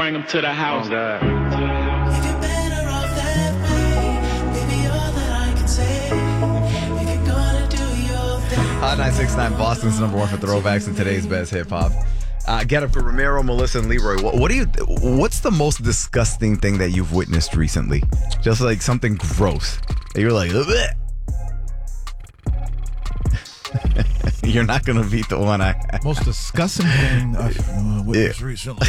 bring them to the house. Oh, God. If you're better off that way, baby, all that I can say. If you're gonna do your thing. Hot 969 Boston's number one for throwbacks and today's best hip hop. Get up for Ramiro, Melissa, and Leroy. What's the most disgusting thing that you've witnessed recently? Just like something gross. And you're like, bleh. You're not gonna beat the one I. Most disgusting thing I've witnessed recently.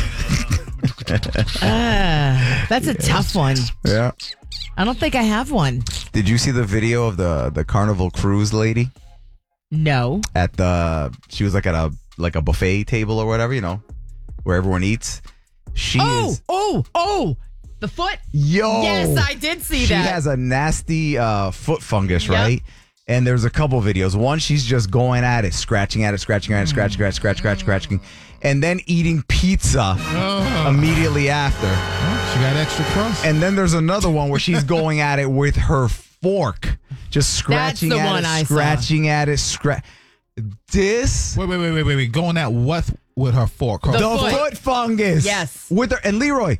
That's a tough one. Yeah. I don't think I have one. Did you see the video of the Carnival Cruise lady? No. She was like at a buffet table or whatever, where everyone eats. The foot? Yo. Yes, I did see she that. She has a nasty foot fungus, Yep. right? And there's a couple videos. One, she's just going at it, scratching at it, scratching. And then eating pizza immediately after. She got extra crust. And then there's another one where she's going at it with her fork. Just scratching That's the at one it, I scratching at it, This? Wait. Going at what with her fork? The foot fungus. Yes. With her. And Leroy,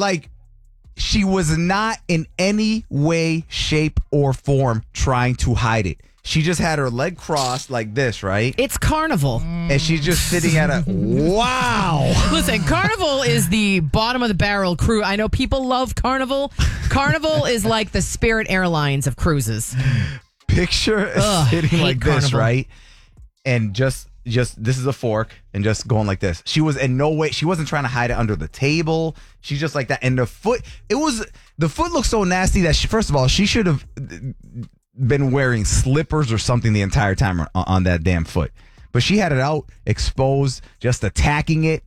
she was not in any way, shape, or form trying to hide it. She just had her leg crossed like this, right? It's Carnival. And she's just sitting at a... Wow. Listen, Carnival is the bottom of the barrel crew. I know people love Carnival. Carnival is like the Spirit Airlines of cruises. Picture sitting like this, Carnival. right? And just this is a fork and just going like this. She was in no way, she wasn't trying to hide it under the table. She's just like that. And the foot looks so nasty that first of all, she should have been wearing slippers or something the entire time on that damn foot. But she had it out, exposed, just attacking it.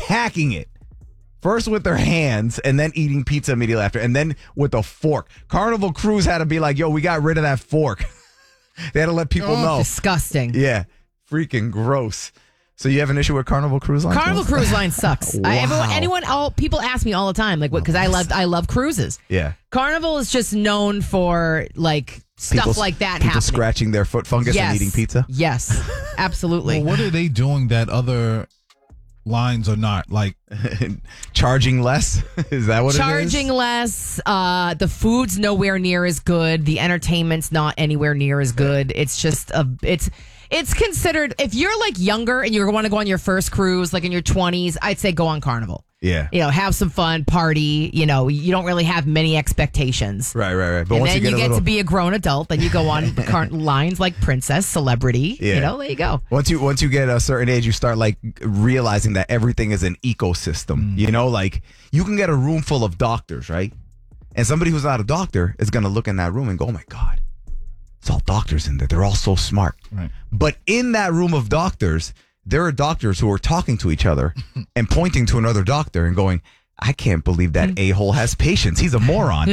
First with their hands and then eating pizza immediately after. And then with a fork. Carnival Cruise had to be like, yo, we got rid of that fork. They had to let people know. Disgusting. Yeah. Freaking gross. So you have an issue with Carnival Cruise Line? Carnival Cruise Line sucks. Wow. People ask me all the time, because I love cruises. Yeah. Carnival is just known for stuff like that people happening. Scratching their foot fungus and eating pizza? Yes, absolutely. Well, what are they doing that other lines are not? Charging less? Is that what Charging it is? less. The food's nowhere near as good. The entertainment's not anywhere near as good. It's just it's considered, if you're younger and you want to go on your first cruise, in your 20s, I'd say go on Carnival. Yeah. Have some fun, party. You don't really have many expectations. Right. But And once then you get, to be a grown adult, then you go on lines like Princess, Celebrity. Yeah. There you go. Once you get a certain age, you start realizing that everything is an ecosystem. You can get a room full of doctors, right? And somebody who's not a doctor is going to look in that room and go, oh my God, it's all doctors in there. They're all so smart. Right. But in that room of doctors, there are doctors who are talking to each other and pointing to another doctor and going, I can't believe that a-hole has patience. He's a moron.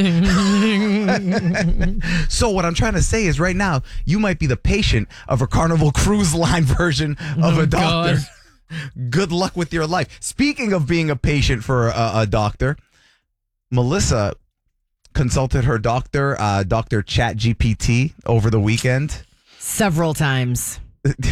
So what I'm trying to say is right now, you might be the patient of a Carnival Cruise Line version of a doctor. God. Good luck with your life. Speaking of being a patient for a doctor, Melissa consulted her doctor, Dr. ChatGPT, over the weekend. Several times.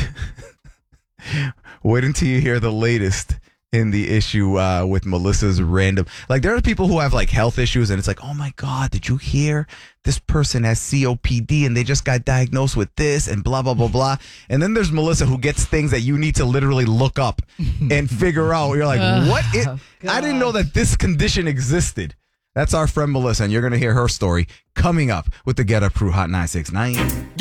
Wait until you hear the latest in the issue with Melissa's random. There are people who have health issues and it's oh my God, did you hear this person has COPD and they just got diagnosed with this and blah, blah, blah, blah. And then there's Melissa who gets things that you need to literally look up and figure out. You're like, what? I didn't know that this condition existed. That's our friend Melissa, and you're going to hear her story coming up with the Get Up Crew Hot 969.